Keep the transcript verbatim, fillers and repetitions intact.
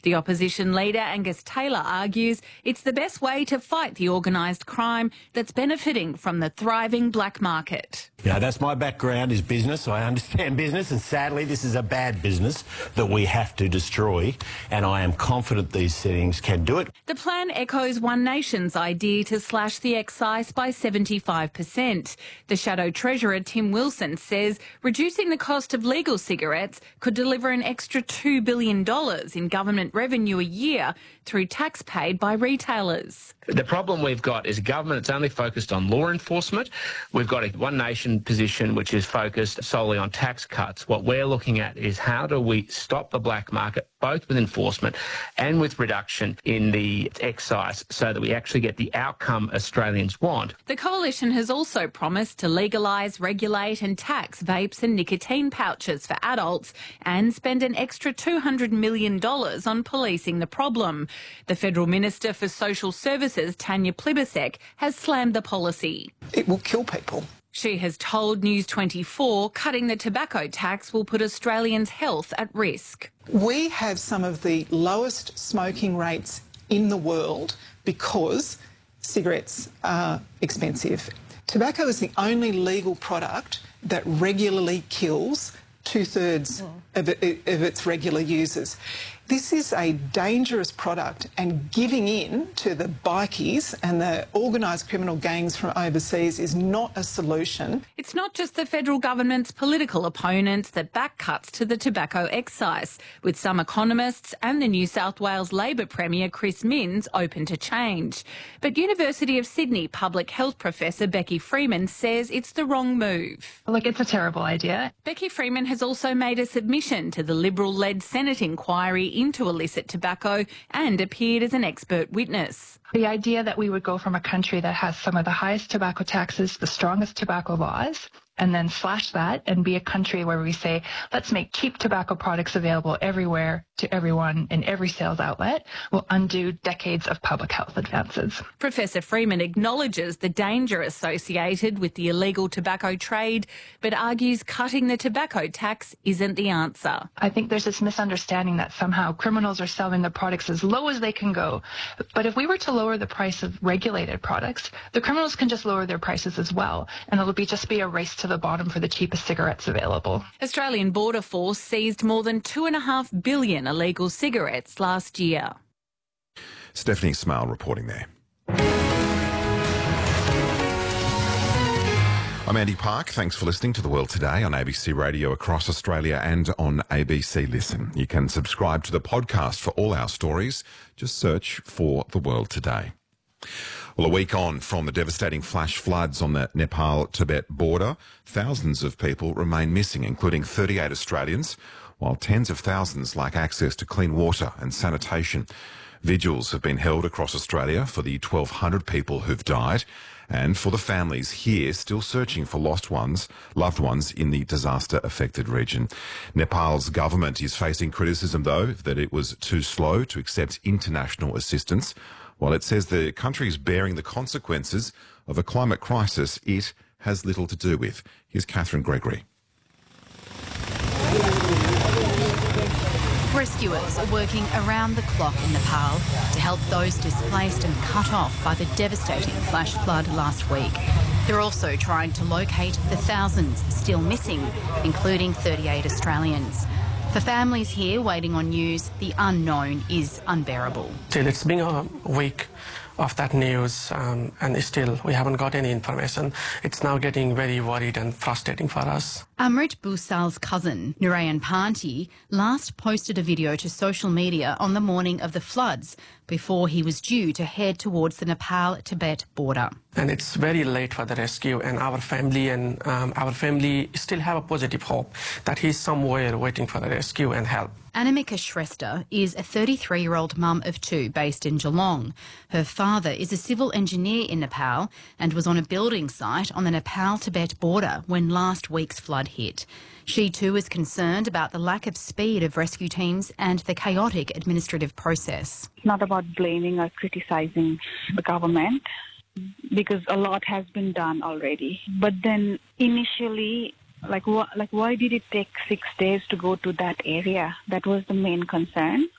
The opposition leader, Angus Taylor, argues it's the best way to fight the organised crime that's benefiting from the thriving black market. You know, that's my background is business. I understand business, and sadly this is a bad business that we have to destroy, and I am confident these settings can do it. The plan echoes One Nation's idea to slash the excise by seventy-five percent. The Shadow Treasurer Tim Wilson says reducing the cost of legal cigarettes could deliver an extra two billion dollars in government revenue a year through tax paid by retailers. The problem we've got is a government that's only focused on law enforcement. We've got a One Nation position which is focused solely on tax cuts. What we're looking at is how do we stop the black market, both with enforcement and with reduction in the excise, so that we actually get the outcome Australians want. The Coalition has also promised to legalise, regulate and tax vapes and nicotine pouches for adults and spend an extra two hundred million dollars on policing the problem. The Federal Minister for Social Services, Tanya Plibersek, has slammed the policy. It will kill people. She has told News twenty-four cutting the tobacco tax will put Australians' health at risk. We have some of the lowest smoking rates in the world because cigarettes are expensive. Tobacco is the only legal product that regularly kills two-thirds mm. of, it, of its regular users. This is a dangerous product, and giving in to the bikies and the organised criminal gangs from overseas is not a solution. It's not just the federal government's political opponents that back cuts to the tobacco excise, with some economists and the New South Wales Labor Premier Chris Minns open to change. But University of Sydney public health professor Becky Freeman says it's the wrong move. Look, it's a terrible idea. Becky Freeman has also made a submission to the Liberal-led Senate inquiry into illicit tobacco and appeared as an expert witness. The idea that we would go from a country that has some of the highest tobacco taxes, the strongest tobacco laws, and then slash that and be a country where we say, let's make cheap tobacco products available everywhere to everyone in every sales outlet, will undo decades of public health advances. Professor Freeman acknowledges the danger associated with the illegal tobacco trade, but argues cutting the tobacco tax isn't the answer. I think there's this misunderstanding that somehow criminals are selling their products as low as they can go. But if we were to lower the price of regulated products, the criminals can just lower their prices as well, and it'll be just be a race to the bottom for the cheapest cigarettes available. Australian Border Force seized more than two and a half billion illegal cigarettes last year. Stephanie Smale reporting there. I'm Andy Park. Thanks for listening to The World Today on A B C Radio across Australia and on A B C Listen. You can subscribe to the podcast for all our stories. Just search for The World Today. Well, a week on from the devastating flash floods on the Nepal-Tibet border, thousands of people remain missing, including thirty-eight Australians, while tens of thousands lack access to clean water and sanitation. Vigils have been held across Australia for the twelve hundred people who've died and for the families here still searching for lost ones, loved ones in the disaster-affected region. Nepal's government is facing criticism, though, that it was too slow to accept international assistance, while it says the country is bearing the consequences of a climate crisis it has little to do with. Here's Catherine Gregory. Rescuers are working around the clock in Nepal to help those displaced and cut off by the devastating flash flood last week. They're also trying to locate the thousands still missing, including thirty-eight Australians. For families here waiting on news, the unknown is unbearable. Still, it's been a week of that news, um, and still we haven't got any information. It's now getting very worried and frustrating for us. Amrit Bhusal's cousin, Narayan Panti, last posted a video to social media on the morning of the floods before he was due to head towards the Nepal-Tibet border. And it's very late for the rescue, and our family and um, our family still have a positive hope that he's somewhere waiting for the rescue and help. Anamika Shrestha is a thirty-three-year-old mum of two based in Geelong. Her father is a civil engineer in Nepal and was on a building site on the Nepal-Tibet border when last week's flood hit. She too is concerned about the lack of speed of rescue teams and the chaotic administrative process. It's not about blaming or criticising the government, because a lot has been done already. But then initially, like, wh- like why did it take six days to go to that area? That was the main concern.